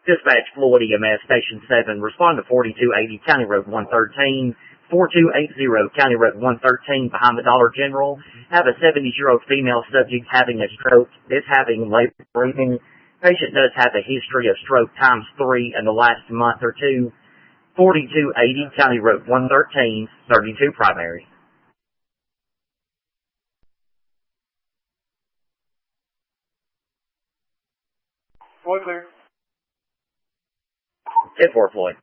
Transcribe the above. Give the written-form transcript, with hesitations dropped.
Dispatch Floyd EMS Station 7, respond to 4280 County Road 113, 4280 County Road 113 behind the Dollar General. Have a 70-year-old female subject having a stroke, is having labor breathing. Patient does have a history of stroke times 3 in the last month or two. 4280 County Road 113, 32 primary. Floyd clear. 10-4 Floyd.